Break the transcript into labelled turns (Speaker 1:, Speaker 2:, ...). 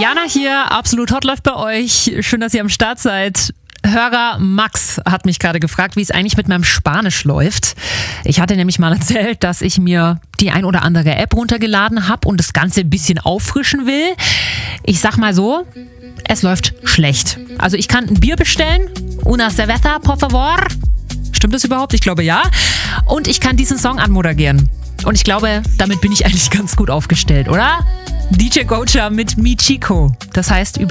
Speaker 1: Jana hier, absolut hot läuft bei euch. Schön, dass ihr am Start seid. Hörer Max hat mich gerade gefragt, wie es eigentlich mit meinem Spanisch läuft. Ich hatte nämlich mal erzählt, dass ich mir die ein oder andere App runtergeladen habe und das Ganze ein bisschen auffrischen will. Ich sag mal so, es läuft schlecht. Also ich kann ein Bier bestellen. Una cerveza, por favor. Stimmt das überhaupt? Ich glaube ja. Und ich kann diesen Song anmoderieren. Und ich glaube, damit bin ich eigentlich ganz gut aufgestellt, oder? DJ Gocha mit Mi Chico. Das heißt übrigens